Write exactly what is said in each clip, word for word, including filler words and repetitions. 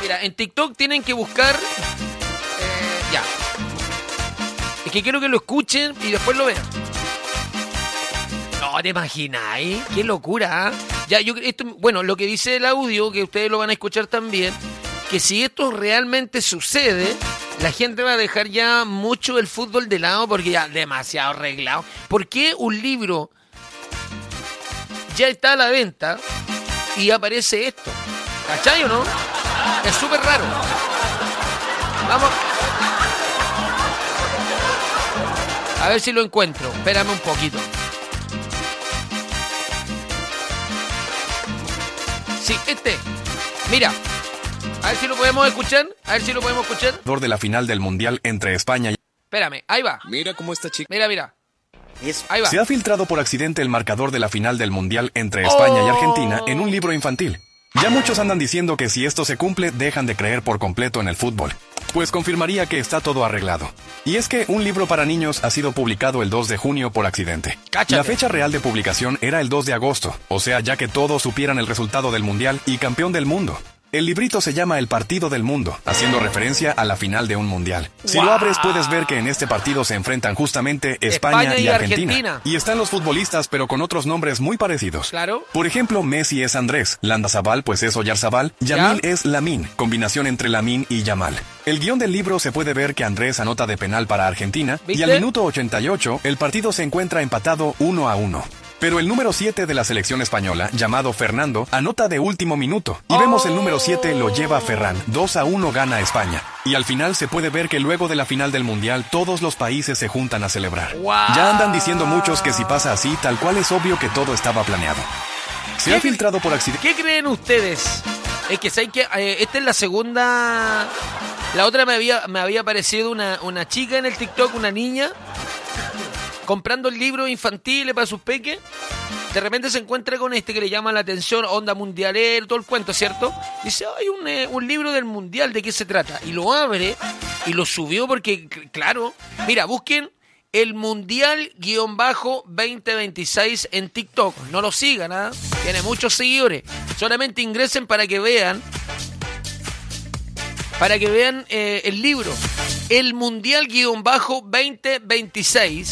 Mira, en TikTok tienen que buscar... Eh, ya. Es que quiero que lo escuchen y después lo vean. No, ¿te imagináis? Qué locura, ¿eh? Ya, yo, esto, bueno, lo que dice el audio, que ustedes lo van a escuchar también, que si esto realmente sucede, la gente va a dejar ya mucho el fútbol de lado porque ya demasiado arreglado. ¿Por qué un libro ya está a la venta y aparece esto? ¿Cachai o no? Es súper raro. Vamos. A ver si lo encuentro. Espérame un poquito. Sí, este. Mira. A ver si lo podemos escuchar. A ver si lo podemos escuchar. De la final del Mundial entre España y... Espérame, ahí va. Mira cómo esta chica... Mira, mira. Ahí va. Se ha filtrado por accidente el marcador de la final del Mundial entre España oh. y Argentina en un libro infantil. Ya muchos andan diciendo que si esto se cumple, dejan de creer por completo en el fútbol. Pues confirmaría que está todo arreglado. Y es que un libro para niños ha sido publicado el dos de junio por accidente. Cáchate. La fecha real de publicación era el dos de agosto, o sea, ya que todos supieran el resultado del Mundial y campeón del mundo. El librito se llama El Partido del Mundo, haciendo referencia a la final de un mundial. Si wow. lo abres puedes ver que en este partido se enfrentan justamente España, España y, y Argentina. Argentina. Y están los futbolistas, pero con otros nombres muy parecidos. Claro. Por ejemplo, Messi es Andrés, Landazabal pues es Oyarzabal, Yamil ¿Ya? es Lamín, combinación entre Lamín y Yamal. El guión del libro se puede ver que Andrés anota de penal para Argentina, ¿Viste? y al minuto ochenta y ocho el partido se encuentra empatado uno a uno. Pero el número siete de la selección española, llamado Fernando, anota de último minuto. Y oh. vemos el número siete lo lleva Ferran. dos a uno gana España. Y al final se puede ver que luego de la final del Mundial, todos los países se juntan a celebrar. Wow. Ya andan diciendo muchos que si pasa así, tal cual es obvio que todo estaba planeado. Se ha filtrado por accidente. ¿Qué creen ustedes? Es que saben que eh, esta es la segunda... La otra me había, me había aparecido una, una chica en el TikTok, una niña... comprando libros infantiles para sus peques, de repente se encuentra con este que le llama la atención, onda mundialero, todo el cuento, ¿cierto? Dice, hay un, eh, un libro del mundial, ¿de qué se trata? Y lo abre y lo subió porque, claro, mira, busquen el mundial-veinte veintiséis en TikTok. No lo sigan, ¿ah? ¿eh? Tiene muchos seguidores. Solamente ingresen para que vean, para que vean eh, el libro. El mundial-veinte veintiséis.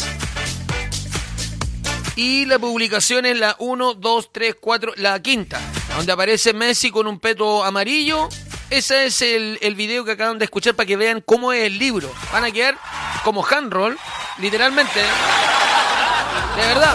Y la publicación es la uno, dos, tres, cuatro, la quinta, donde aparece Messi con un peto amarillo. Ese es el, el video que acaban de escuchar para que vean cómo es el libro. Van a quedar como handroll, literalmente. De verdad.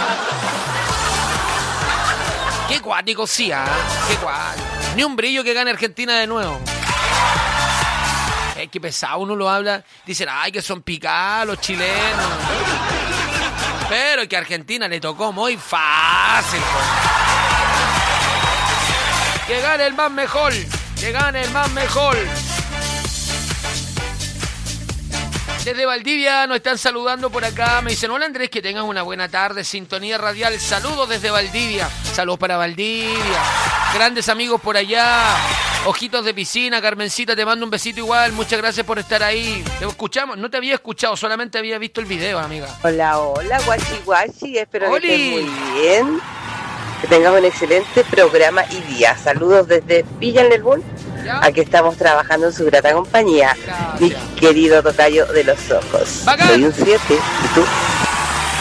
Qué cuático, sí, ¿eh? Qué cuático. Ni un brillo que gane Argentina de nuevo. Es que pesado, uno lo habla. Dicen, ay, que son picados los chilenos. Pero que a Argentina le tocó muy fácil. Pues. Que gane el más mejor. Que gane el más mejor. Desde Valdivia nos están saludando por acá. Me dicen, hola Andrés, que tengas una buena tarde. Sintonía radial. Saludos desde Valdivia. Saludos para Valdivia. Grandes amigos por allá. Ojitos de piscina. Carmencita, te mando un besito igual. Muchas gracias por estar ahí. Te escuchamos. No te había escuchado, solamente había visto el video, amiga. Hola, hola, guachi guachi. Espero ¡Oli! que estés muy bien. Que tengas un excelente programa y día. Saludos desde Villa Nervón. Aquí estamos trabajando en su grata compañía. Gracias. Mi querido tocayo de los ojos. ¡Bacán! Soy un siete. ¿Y tú?